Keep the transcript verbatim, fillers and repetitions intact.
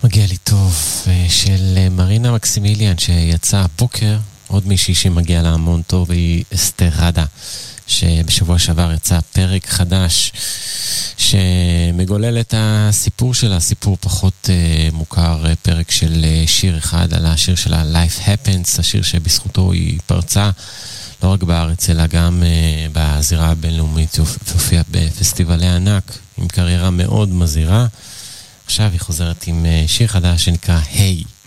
מגיע לי טוב של מרינה מקסימיליאן שיצא הפוקר. עוד מישהי שמגיע לה המון טוב היא אסתרדה, שבשבוע שעבר יצא פרק חדש שמגולל את הסיפור שלה, סיפור פחות uh, מוכר, פרק של uh, שיר אחד על השיר שלה Life Happens, השיר שבזכותו היא פרצה לא רק בארץ אלא גם uh, בזירה הבינלאומית, הופיע בפסטיבלי ענק עם קריירה מאוד מזהירה. עכשיו היא חוזרת עם uh, שיר חדש שנקרא היי.